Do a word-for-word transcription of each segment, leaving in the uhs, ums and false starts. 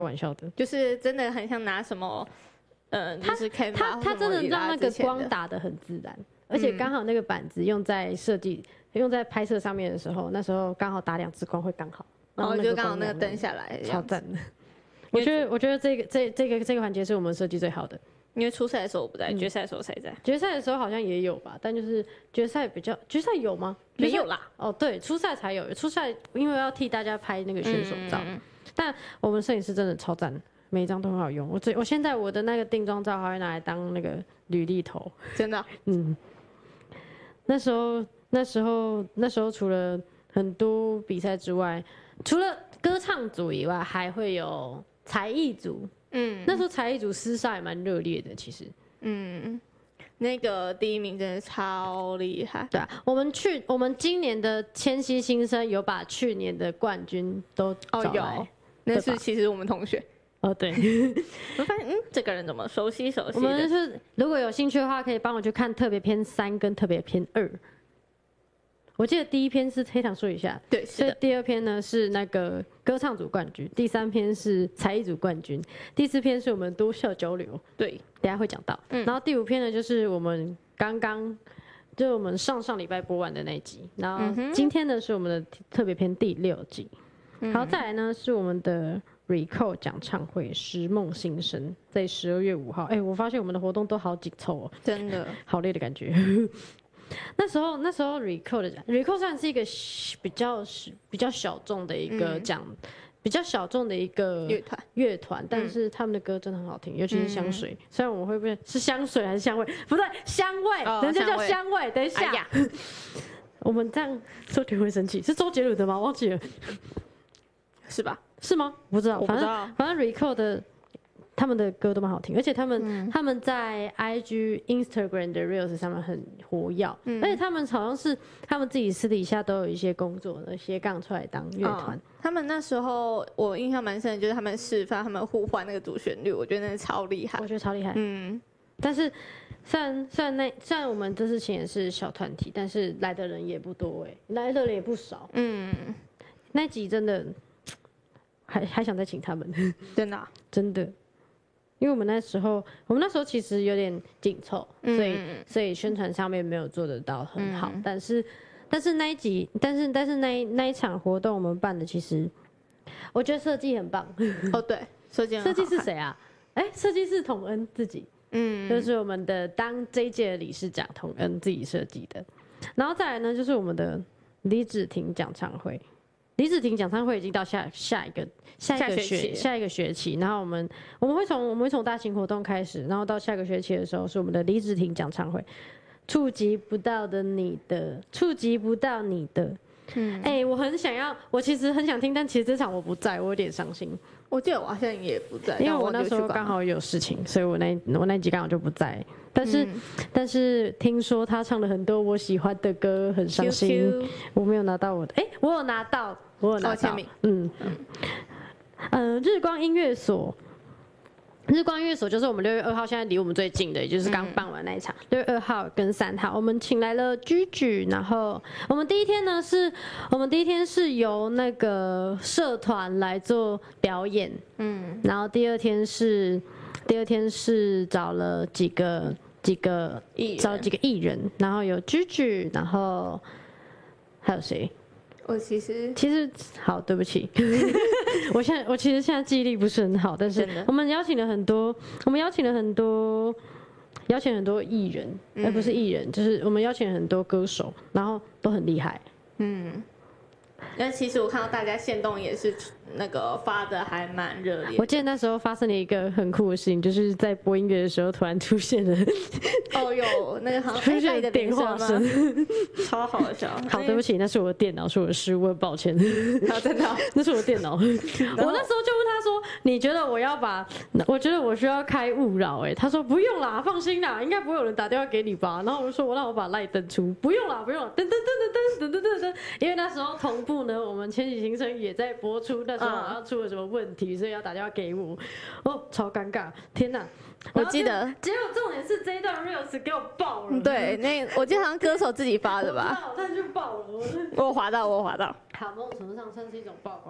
玩笑的， 就是真的很像拿什么，呃，就是 Canva 他他真的让那个光打， 打得很自然，而且刚好那个板子用在设计、用在拍摄上面的时候，那时候刚好打两支光会刚好， 然后就刚好那个灯下来， 超赞的。我觉得我觉得这个这这个这个环节是我们设计最好的。 因为初赛的时候我不在，嗯、决赛的时候才在。 决赛的时候好像也有吧，但就是决赛比较，决赛有吗？ 没有啦。 哦，对，初赛才有。初赛因为要替大家拍那个选手照，嗯、但我们摄影师真的超赞，每一张都很好用。我最我现在我的那个定妆照还会拿来当那个履历头， 真的。 嗯，那时候那时候那时候除了很多比赛之外，除了歌唱组以外，还会有才艺组。嗯，那时候才艺组厮杀也蛮热烈的，其实。嗯， 那个第一名真的超厉害。 对啊，我们去我们今年的千禧新生有把去年的冠军都找来， 哦、有，那是其实我们同学。 哦，对， 我发现嗯，这个人怎么熟悉熟悉的。 我们是如果有兴趣的话，可以帮我去看特别篇三跟特别篇二。我记得第一篇是黑糖说一下， 对， 所以第二篇呢是那个歌唱组冠军，第三篇是才艺组冠军，第四篇是我们多校交流， 对， 等一下会讲到。嗯，然后第五篇呢就是我们刚刚，就是我们上上礼拜播完的那一集，然后今天呢是我们的特别篇第六集，然后再来呢是我们的 Recall 讲唱会《时梦新生》在十二月五号。哎，我发现我们的活动都好紧凑哦， 真的好累的感觉。那时候，那时候 Recall 的 Recall 算是一个比较比较小众的一个讲，嗯、比较小众的一个乐团乐团，但是他们的歌真的很好听，尤其是香水。嗯、虽然我们会不会是香水还是香味？不对，香味，哦、人家叫香味。等一下，哎、我们这样周杰伦会生气，是周杰伦的吗？忘记了， 是吧？ 是吗？不知道， 我不知道，反正 Recall 的。他们的歌都蛮好听，而且他们、嗯、他们在 I G、Instagram 的 Reels 上面很活跃，嗯、而且他们好像是他们自己私底下都有一些工作的斜杠出来当乐团、哦。 他们那时候我印象蛮深的，就是他们示范他们互换那个主旋律，我觉得那超厉害。 我觉得超厉害。嗯，但是虽然虽然那虽然我们这次请也是小团体，但是来的人也不多哎、欸，来的人也不少。嗯，那集真的还还想再请他们， 真的、啊、 真的。因为我们那时候，我们那时候其实有点紧凑，嗯、所以所以宣传上面没有做得到很好。嗯、但是但是那一集，但是但是那一那一场活动我们办的，其实我觉得设计很棒。 哦，对，设计设计是谁啊？哎，设计是童恩自己，嗯，就是我们的当这一届的理事长童恩自己设计的。然后再来呢，就是我们的李芷婷讲唱会。李芷婷讲唱会已经到下下一个下一个学下一个学期，然后我们我们会从我们会从大型活动开始，然后到下个学期的时候是我们的李芷婷讲唱会，触及不到的你的，触及不到你的，嗯，哎、欸，我很想要，我其实很想听，但其实这场我不在，我有点伤心。 我记得我好像也不在， 因为我那时候刚好有事情，所以我那我那集刚好就不在。但是、嗯、但是听说他唱了很多我喜欢的歌，很伤心。Q Q 我没有拿到我的，哎、欸，我有拿到。我有拿到，哦、嗯嗯，呃，日光音乐所，日光音乐所就是我们六月二号，现在离我们最近的，也就是刚办完那一场，六、嗯、月二号跟三号，我们请来了居居，然后我们第一天呢是，我们第一天是由那个社团来做表演，嗯，然后第二天是，第二天是找了几个几个找几个艺人，然后有居居，然后还有谁？ 我其实其实好，对不起，我现在我其实现在记忆力不是很好，但是我们邀请了很多，我们邀请了很多，邀请很多艺人，而、嗯、不是艺人，就是我们邀请了很多歌手，然后都很厉害，嗯。 但其实我看到大家限动也是那个发的还蛮热烈。 我记得那时候发生了一个很酷的事情，就是在播音乐的时候突然出现了， 哦有那个好像出现了电话声， 超好笑。 好，对不起，那是我的电脑，是我的失误，抱歉。 好，真的， 那是我的电脑。我那时候就问他说：“你觉得我要把？我觉得我需要开勿扰。”哎，他说：“不用啦，放心啦，应该不会有人打电话给你吧？”然后我就说：“我让我把赖登出，不用啦，不用啦，噔噔噔噔噔噔噔噔。”因为那时候同步呢，我们千禧新生也在播出，那时候好像出了什么问题，所以要打电话给我。哦，超尴尬！天哪！ 我记得， 结果重点是这一段 reels 给我爆了。 对，那我记得好像歌手自己发的吧？ 我但就爆了， 我有滑到，我有滑到。 好，某种程度上算是一种曝光嘛。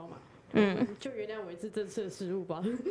嗯，就原谅我一次政策失误吧。